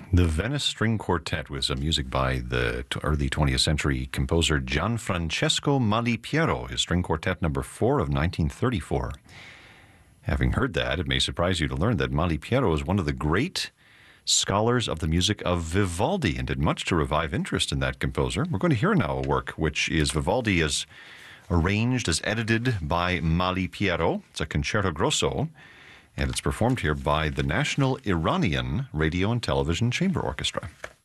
The Venice String Quartet was music by the early 20th century composer Gianfrancesco Malipiero, his string quartet number 4 of 1934. Having heard that, it may surprise you to learn that Malipiero is one of the great scholars of the music of Vivaldi and did much to revive interest in that composer. We're going to hear now a work which is Vivaldi as arranged, as edited by Malipiero. It's a concerto grosso, and it's performed here by the National Iranian Radio and Television Chamber Orchestra.